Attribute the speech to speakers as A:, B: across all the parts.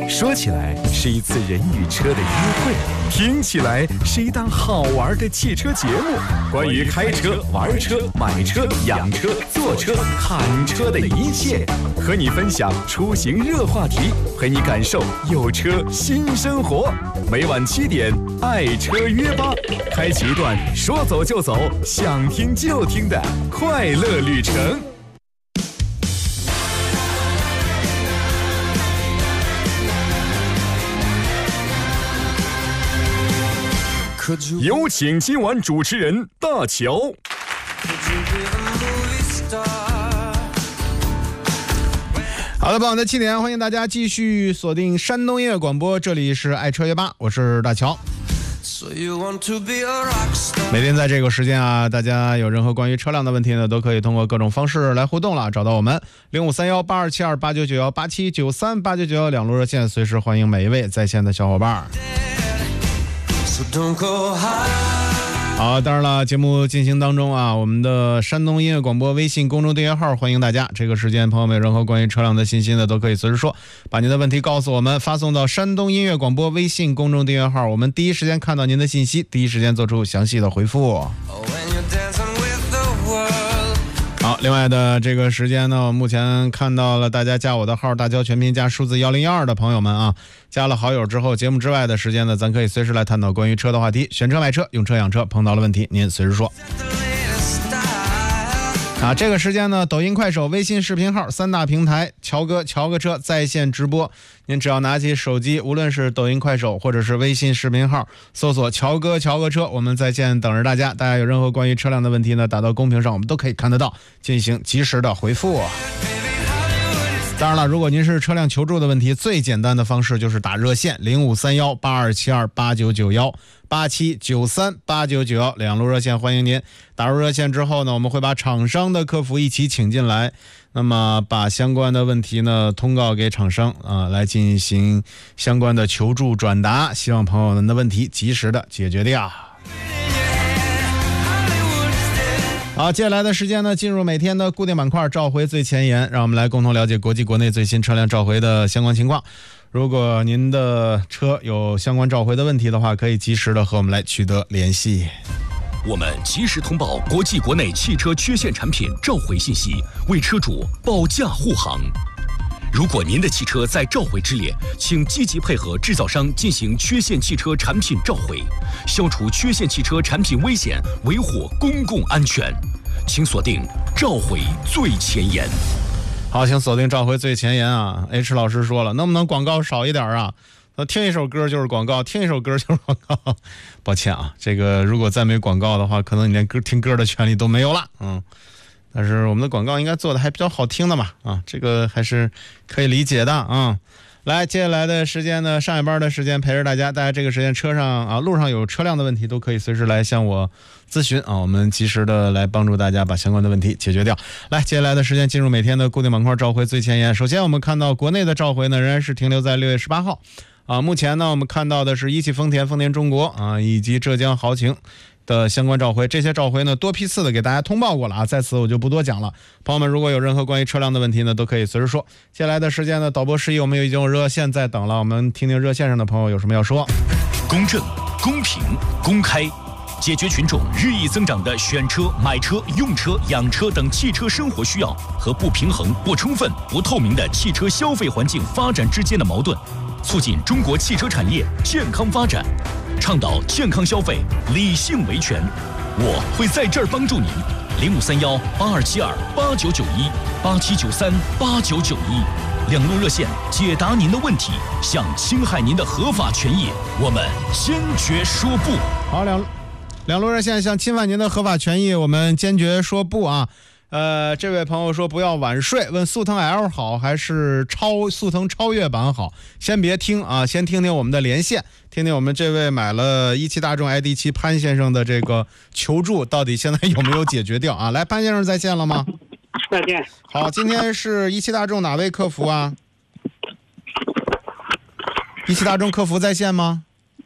A: 说起来是一次人与车的约会，听起来是一档好玩的汽车节目。关于开车、玩车、买车、养车、坐车、看车的一切，和你分享出行热话题，陪你感受有车新生活。每晚7点，爱车约吧，开启一段说走就走、想听就听的快乐旅程。有请今晚主持人大乔。
B: 好的，傍晚的7点，欢迎大家继续锁定山东音乐广播，这里是爱车约吧，我是大乔。每天在这个时间啊，大家有任何关于车辆的问题呢，都可以通过各种方式来互动了，找到我们05318272899187938991两路热线，随时欢迎每一位在线的小伙伴。好，当然了，节目进行当中啊，我们的山东音乐广播微信公众订阅号欢迎大家。这个时间，朋友们有任何关于车辆的信息呢，都可以随时说，把您的问题告诉我们，发送到山东音乐广播微信公众订阅号，我们第一时间看到您的信息，第一时间做出详细的回复。好，另外的这个时间呢，我目前看到了大家加我的号大乔全拼加数字1012的朋友们啊，加了好友之后，节目之外的时间呢，咱可以随时来探讨关于车的话题，选车买车，用车养车，碰到了问题您随时说。啊，这个时间呢，抖音、快手、微信视频号3大平台，乔哥乔个车在线直播。您只要拿起手机，无论是抖音、快手或者是微信视频号，搜索乔哥乔个车，我们在线等着大家。大家有任何关于车辆的问题呢，打到公屏上，我们都可以看得到，进行及时的回复。当然了，如果您是车辆求助的问题，最简单的方式就是打热线05318272899187938991两路热线，欢迎您打入热线之后呢，我们会把厂商的客服一起请进来，那么把相关的问题呢通告给厂商啊，来进行相关的求助转达，希望朋友们的问题及时的解决掉。好，接下来的时间呢，进入每天的固定板块召回最前沿，让我们来共同了解国际国内最新车辆召回的相关情况。如果您的车有相关召回的问题的话，可以及时的和我们来取得联系。
A: 我们及时通报国际国内汽车缺陷产品召回信息，为车主保驾护航。如果您的汽车在召回之列，请积极配合制造商进行缺陷汽车产品召回，消除缺陷汽车产品危险，维护公共安全。请锁定召回最前沿。
B: 好，请锁定召回最前沿啊 ！H 老师说了，能不能广告少一点啊？听一首歌就是广告，听一首歌就是广告。抱歉啊，这个如果再没广告的话，可能你连听歌的权利都没有了。但是我们的广告应该做的还比较好听的嘛，这个还是可以理解的啊。来，接下来的时间呢，上下班的时间陪着大家，大家这个时间车上啊，路上有车辆的问题都可以随时来向我咨询啊，我们及时的来帮助大家把相关的问题解决掉。来，接下来的时间进入每天的固定板块召回最前沿。首先我们看到国内的召回呢，仍然是停留在6月18号啊。目前呢，我们看到的是一汽丰田、丰田中国啊，以及浙江豪情的相关召回，这些召回呢多批次的给大家通报过了啊，在此我就不多讲了。朋友们如果有任何关于车辆的问题呢，都可以随时说。接下来的时间呢，导播示意我们已经有热线在等了，我们听听热线上的朋友有什么要说。
A: 公正、公平、公开，解决群众日益增长的选车、买车、用车、养车等汽车生活需要和不平衡、不充分、不透明的汽车消费环境发展之间的矛盾，促进中国汽车产业健康发展，倡导健康消费，理性维权。我会在这儿帮助您。05318272899187938991两路热线解答您的问题，向侵害您的合法权益我们坚决说不。
B: 好，两路热线向侵犯您的合法权益我们坚决说不啊。这位朋友说不要晚睡，问速腾 L 好还是速腾超越版好？先别听啊，先听听我们的连线，听听我们这位买了一汽大众 ID.7 潘先生的这个求助到底现在有没有解决掉啊？来，潘先生在线了吗？
C: 再见。
B: 好，今天是一汽大众哪位客服啊？一汽大众客服在线吗？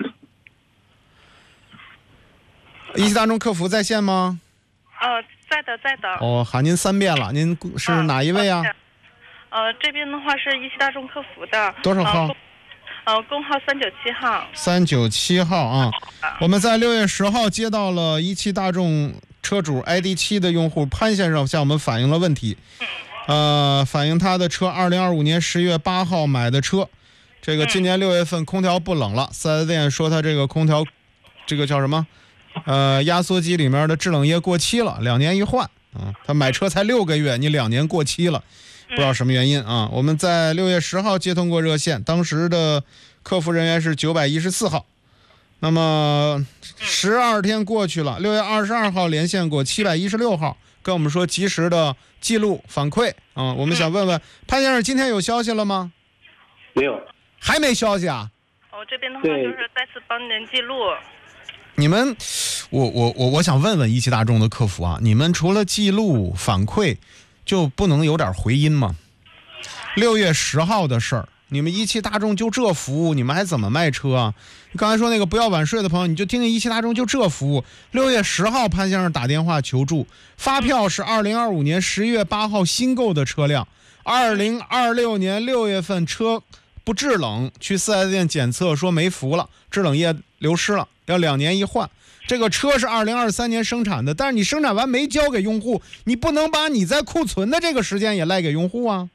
B: 一汽大众客服在线吗？
C: 在的。
B: 哦，喊您3遍了，您是哪一位啊？
C: 这边的话是一汽大众客服的。
B: 多少号
C: 工号397号。
B: 397号啊，我们在6月10号接到了一汽大众车主 ID7 的用户潘先生向我们反映了问题，反映他的车2025年10月8号买的车，这个今年6月份空调不冷了，4S店说他这个空调，这个叫什么？压缩机里面的制冷液过期了，2年一换啊。他买车才6个月，你2年过期了，不知道什么原因啊。我们在6月10号接通过热线，当时的客服人员是914号。那么12天过去了，6月22号连线过716号，跟我们说及时的记录反馈啊。我们想问问潘先生，今天有消息了吗？
C: 没有，
B: 还没消息啊？
C: 我这边的话就是再次帮您记录。
B: 你们，我想问问一汽大众的客服啊，你们除了记录反馈，就不能有点回音吗？6月10号的事儿。你们一汽大众就这服务，你们还怎么卖车啊？你刚才说那个不要晚睡的朋友，你就听听一汽大众就这服务。6月10号，潘先生打电话求助，发票是2025年11月8号新购的车辆，2026年6月份车不制冷，去4S店检测说没氟了，制冷液流失了，要2年一换。这个车是2023年生产的，但是你生产完没交给用户，你不能把你在库存的这个时间也赖给用户啊。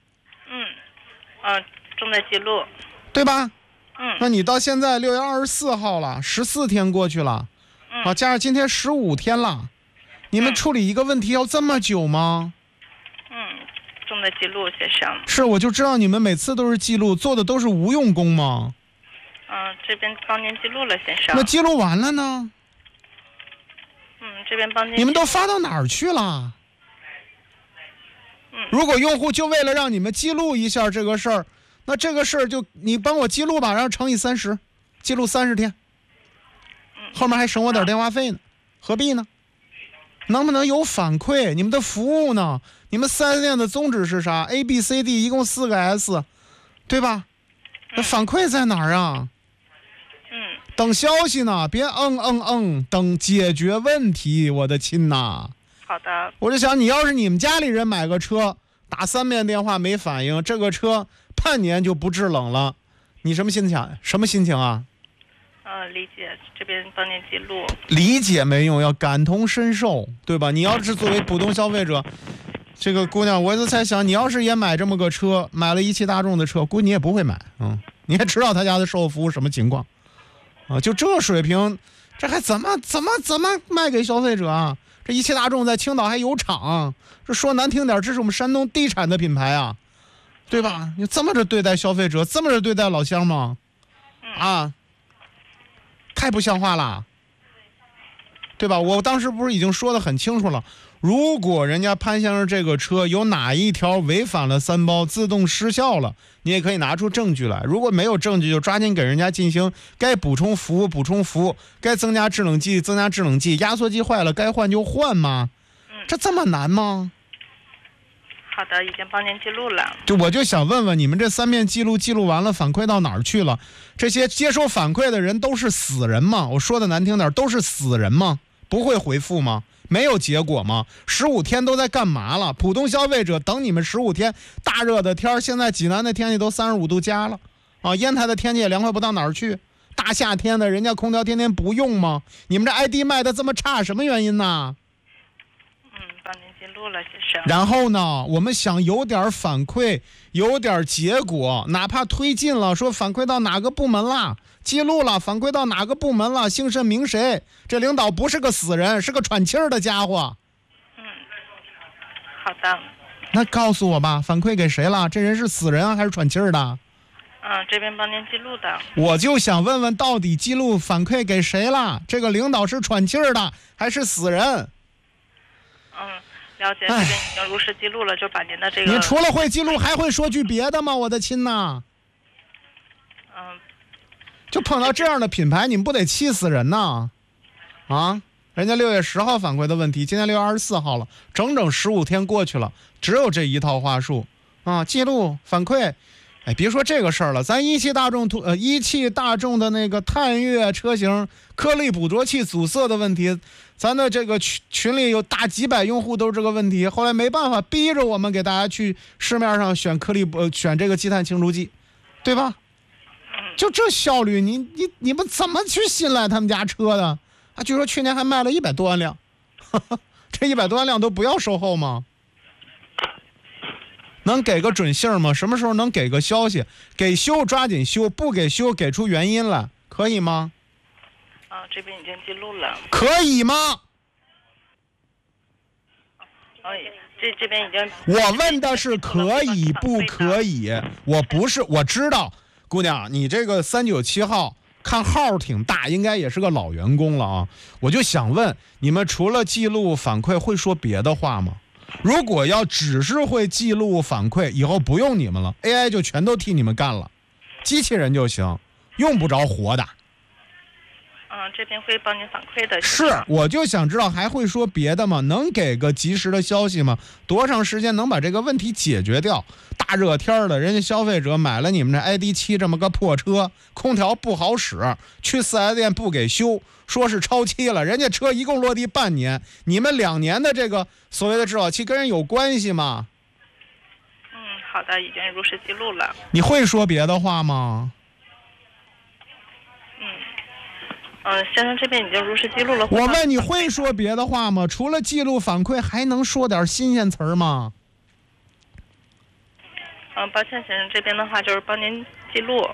C: 正在记录，
B: 对吧？那你到现在6月24号了，14天过去了，加上今天15天了，你们处理一个问题要这么久吗？
C: 正在记录，先生。
B: 是，我就知道你们每次都是记录，做的都是无用功吗？
C: 这边帮您记录了，先生。
B: 那记录完了呢？
C: 这边帮您。
B: 你们都发到哪儿去了？如果用户就为了让你们记录一下这个事儿，那这个事儿就你帮我记录吧，然后乘以30，记录30天，后面还省我点电话费呢，何必呢？能不能有反馈？你们的服务呢？你们4S店的宗旨是啥 ？ABCD 一共4个 S， 对吧？那反馈在哪儿啊？等消息呢，别等解决问题，我的亲呐！
C: 好的。我
B: 就想，你要是你们家里人买个车，打3遍电话没反应，这个车半年就不制冷了，你什么心情？什么心情啊？
C: 理解，这边帮您记录。
B: 理解没用，要感同身受，对吧？你要是作为普通消费者，这个姑娘，我就在想，你要是也买这么个车，买了一汽大众的车，估计你也不会买，你也知道他家的售后服务什么情况，就这水平，这还怎么卖给消费者啊？这一汽大众在青岛还有厂，这说难听点，这是我们山东地产的品牌啊，对吧？你这么着对待消费者，这么着对待老乡吗？太不像话了，对吧？我当时不是已经说得很清楚了，如果人家潘先生这个车有哪一条违反了3包自动失效了，你也可以拿出证据来，如果没有证据就抓紧给人家进行该补充服务，该增加制冷剂，压缩机坏了该换就换吗？这这么难吗？
C: 好的，已经帮您记录了。
B: 我就想问问，你们这3遍记录完了，反馈到哪儿去了？这些接收反馈的人都是死人吗？我说的难听点，都是死人吗？不会回复吗？没有结果吗？15天都在干嘛了？普通消费者等你们15天，大热的天，现在济南的天气都35度加了烟台的天气也凉快不到哪儿去。大夏天的，人家空调天天不用吗？你们这 ID 卖的这么差，什么原因呢？
C: 帮您记录了，先生。
B: 然后呢，我们想有点反馈，有点结果，哪怕推进了，说反馈到哪个部门了，记录了，反馈到哪个部门了，姓甚名谁，这领导不是个死人，是个喘气儿的家伙。
C: 好的。
B: 那告诉我吧，反馈给谁了？这人是死人还是喘气儿的？
C: 这边帮您记录的。
B: 我就想问问，到底记录反馈给谁了？这个领导是喘气儿的还是死人？
C: 了解，这边已经如实记录了，就把您的这个。
B: 你除了会记录，还会说句别的吗？我的亲呐！就碰到这样的品牌，你们不得气死人呐？人家6月10号反馈的问题，今天6月24号了，整整15天过去了，只有这一套话术记录反馈。别说这个事儿了，咱一汽大众的那个探岳车型颗粒捕捉器阻塞的问题，咱的这个群里有大几百用户都是这个问题，后来没办法逼着我们给大家去市面上选这个积碳清除剂，对吧？ 就这效率，你们怎么去信赖他们家车的？啊，据说去年还卖了100多万辆，这100多万辆都不要售后吗？能给个准信吗？什么时候能给个消息？给修抓紧修，不给修给出原因来，可以吗？
C: 啊，这边已经记录了。
B: 可以吗？
C: 这边已经。
B: 我问的是可以不可以？我不是，我知道，姑娘，你这个397号看号挺大，应该也是个老员工了啊。我就想问，你们除了记录反馈，会说别的话吗？如果要只是会记录反馈，以后不用你们了 ，AI 就全都替你们干了，机器人就行，用不着活的。
C: 这边会帮您反馈的。
B: 是，我就想知道还会说别的吗？能给个及时的消息吗？多长时间能把这个问题解决掉？大热天的，人家消费者买了你们这 ID.7 这么个破车，空调不好使，去4S店不给修，说是超期了，人家车一共落地半年，你们2年的这个所谓的质保期跟人有关系吗？
C: 好的，已经如实记录了。
B: 你会说别的话吗？
C: 先生这边已经如实记录了。
B: 我问你会说别的话吗？除了记录反馈，还能说点新鲜词儿吗？
C: 抱歉，先生这边的话就是帮您记录。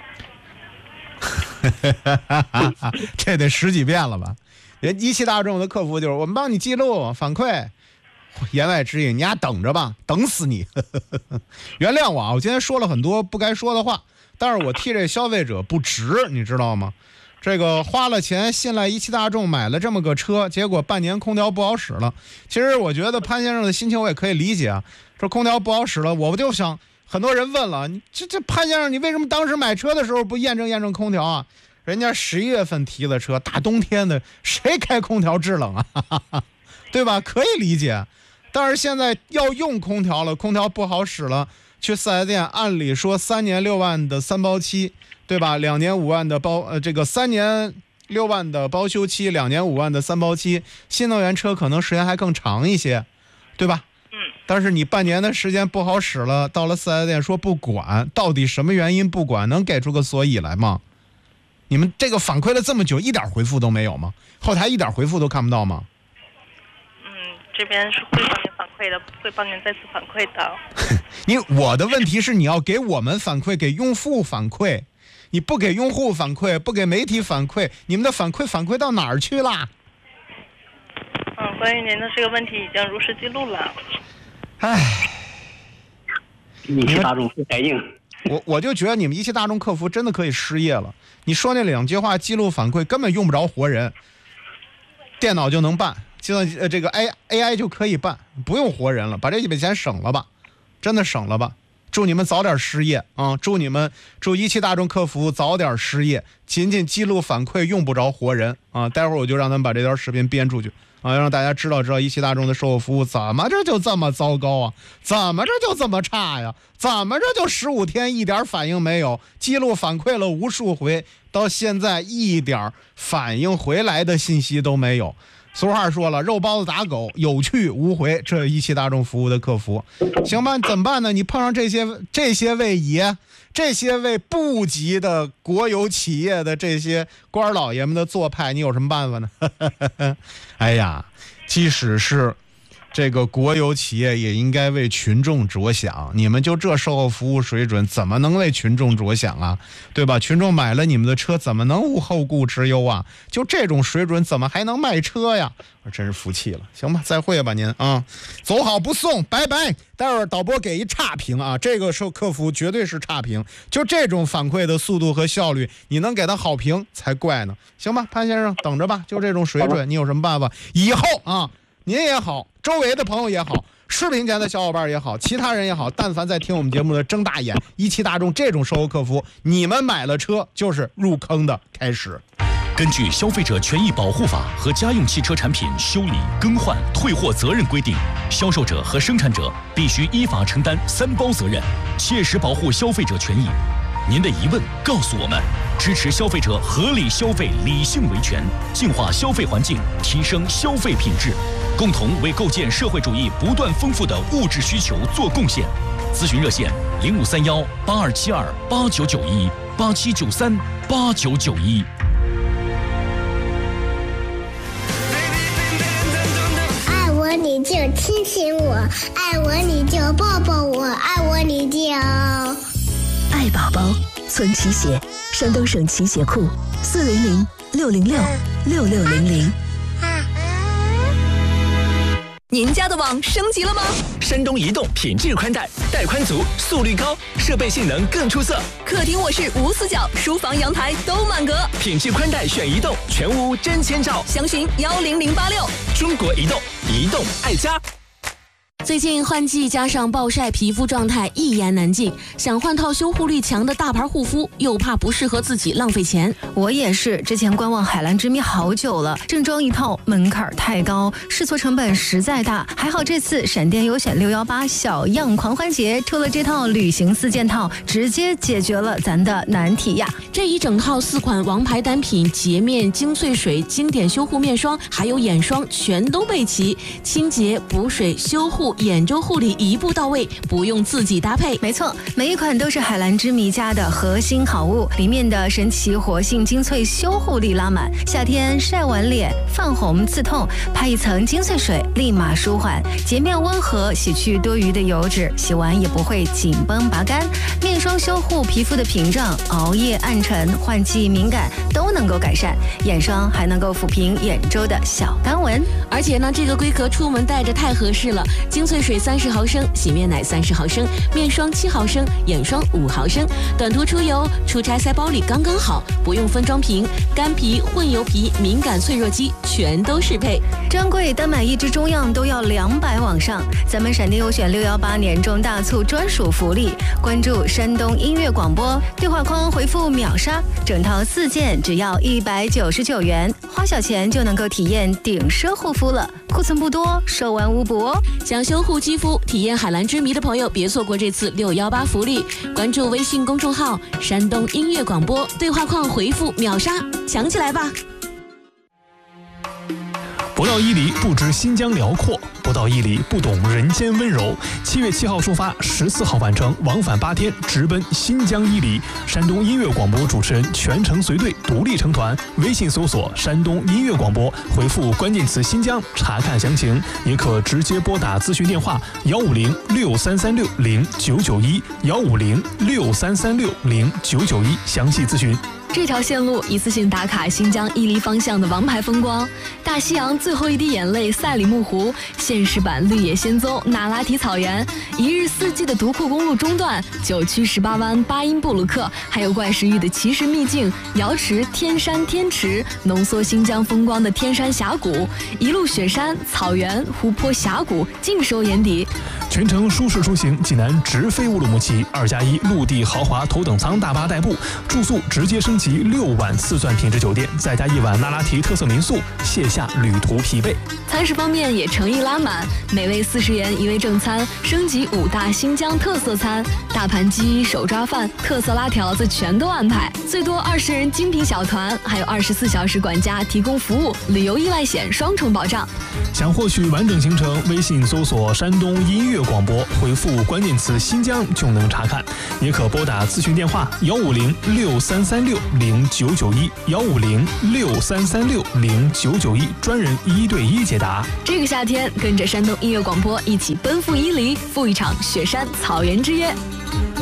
B: 这得10几遍了吧？人一汽大众的客服就是我们帮你记录反馈，言外之意你丫等着吧，等死你。原谅我啊，我今天说了很多不该说的话，但是我替这消费者不值，你知道吗？这个花了钱信赖一汽大众买了这么个车，结果半年空调不好使了。其实我觉得潘先生的心情我也可以理解啊，这空调不好使了，我就想很多人问了，你这潘先生，你为什么当时买车的时候不验证空调啊？人家11月份提的车，大冬天的谁开空调制冷啊？对吧？可以理解。但是现在要用空调了，空调不好使了，去4S店按理说3年6万的3包期，对吧？2年5万的这个3年6万的包修期，2年5万的3包期，新能源车可能时间还更长一些，对吧？但是你半年的时间不好使了，到了4S店说不管，到底什么原因不管？能给出个所以来吗？你们这个反馈了这么久，一点回复都没有吗？后台一点回复都看不到吗？
C: 这边是会帮您反馈的，会帮您再次反馈的。
B: 我的问题是你要给我们反馈，给用户反馈，你不给用户反馈，不给媒体反馈，你们的反馈到哪儿去啦？
C: 关于您的这个问题已经如实记录了。
D: 一汽大众不回应。
B: 我就觉得你们一汽大众客服真的可以失业了。你说那2句话记录反馈根本用不着活人，电脑就能办，计算这个 AI 就可以办，不用活人了，把这几笔钱省了吧，真的省了吧。祝你们早点失业啊！祝一汽大众客服早点失业，仅仅记录反馈用不着活人啊！待会儿我就让他们把这条视频编出去啊，让大家知道一汽大众的售后服务怎么着就这么糟糕啊，怎么着就这么差呀，怎么着就15天一点反应没有，记录反馈了无数回，到现在一点反应回来的信息都没有。俗话说了，肉包子打狗，有去无回。这一汽大众服务的客服，行吧？怎么办呢？你碰上这些位爷，这些位部级的国有企业的这些官老爷们的做派，你有什么办法呢？哎呀，即使是这个国有企业，也应该为群众着想。你们就这售后服务水准，怎么能为群众着想啊？对吧？群众买了你们的车，怎么能无后顾之忧啊？就这种水准，怎么还能卖车呀？我真是服气了。行吧，再会吧您啊，走好不送，拜拜。待会儿导播给一差评啊，这个售客服绝对是差评。就这种反馈的速度和效率，你能给他好评才怪呢。行吧，潘先生等着吧，就这种水准，你有什么办法？以后啊，您也好，周围的朋友也好，视频前的小伙伴也好，其他人也好，但凡在听我们节目的睁大眼，一汽大众这种售后客服，你们买了车就是入坑的开始。
A: 根据《消费者权益保护法》和家用汽车产品修理、更换、退货责任规定，销售者和生产者必须依法承担3包责任，切实保护消费者权益。您的疑问告诉我们，支持消费者合理消费，理性维权，净化消费环境，提升消费品质，共同为构建社会主义不断丰富的物质需求做贡献。
E: 咨询热线0531-8272-8991、8793-8991。
F: 爱我你就亲亲我，爱我你就抱抱我，爱我你就
G: 爱宝宝。村旗协，山东省旗协库，400-606-6600。您家的网升级了吗？
H: 山东移动品质宽带，带宽足，速率高，设备性能更出色。
G: 客厅卧室无死角，书房阳台都满格。
H: 品质宽带选移动，全屋真千兆。
G: 详询10086。
H: 中国移动，移动爱家。
I: 最近换季加上暴晒，皮肤状态一言难尽。想换套修护力强的大牌护肤，又怕不适合自己浪费钱。
J: 我也是，之前观望海蓝之谜好久了，正装一套门槛太高，试错成本实在大。还好这次闪电优选618小样狂欢节出了这套旅行4件套，直接解决了咱的难题呀！
I: 这一整套4款王牌单品，洁面精粹水经典修护面霜，还有眼霜全都备齐，清洁、补水、修护、眼周护理一步到位，不用自己搭配。
J: 没错，每一款都是海蓝之谜家的核心好物，里面的神奇活性精粹修护力拉满，夏天晒完脸泛红刺痛，拍一层精粹水立马舒缓，洁面温和，洗去多余的油脂，洗完也不会紧绷拔干。面霜修护皮肤的屏障，熬夜暗沉、换季敏感都能够改善，眼霜还能够抚平眼周的小干纹。
I: 而且呢，这个规格出门带着太合适了，精粹水30毫升，洗面奶30毫升，面霜7毫升，眼霜5毫升，短途出游、出差塞包里刚刚好，不用分装瓶，干皮、混油皮、敏感脆弱肌全都适配。
J: 专柜单买1支中样都要200往上，咱们闪电优选618年终大促专属福利，关注山东音乐广播，对话框回复秒杀，整套4件只要199元，花小钱就能够体验顶奢护肤了，库存不多，售完无补哦。
I: 想修护肌肤、体验海蓝之谜的朋友，别错过这次618福利，关注微信公众号山东音乐广播，对话框回复秒杀，抢起来吧。
K: 不到伊犁不知新疆辽阔，不到伊犁不懂人间温柔。7月7号出发，14号返程，往返8天，直奔新疆伊犁。山东音乐广播主持人全程随队，独立成团。微信搜索山东音乐广播，回复关键词新疆查看详情，也可直接拨打咨询电话150-6336-0991，150-6336-0991，详细咨询。
J: 这条线路一次性打卡新疆伊犁方向的王牌风光，大西洋最后一滴眼泪赛里木湖，现实版绿野仙踪那拉提草原，一日4季的独库公路中段，9曲18湾巴音布鲁克，还有怪石峪的奇石秘境瑶池天山天池，浓缩新疆风光的天山峡谷，一路雪山草原湖泊峡谷尽收眼底。
K: 全程舒适出行，济南直飞乌鲁木齐，2+1陆地豪华头等舱大巴代步，住宿直接升级6晚4钻品质酒店，再加1晚那拉提特色民宿，卸下旅途疲惫。
J: 餐食方面也诚意拉满，每位40元1位正餐，升级5大新疆特色餐，大盘鸡、手抓饭、特色拉条子全都安排，最多20人精品小团，还有24小时管家提供服务，旅游意外险双重保障。
K: 想获取完整行程，微信搜索山东音乐广播，回复关键词新疆就能查看，也可拨打咨询电话150-6336-0991，150-6336-0991，专人1对1解答。
J: 这个夏天，跟着山东音乐广播一起奔赴伊犁，赴一场雪山草原之约。